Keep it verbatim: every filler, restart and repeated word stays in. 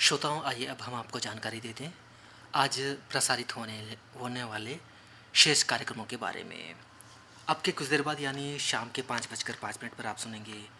श्रोताओं, आइए अब हम आपको जानकारी देते हैं आज प्रसारित होने होने वाले शेष कार्यक्रमों के बारे में। अब के कुछ देर बाद यानी शाम के पाँच बजकर पाँच मिनट पर आप सुनेंगे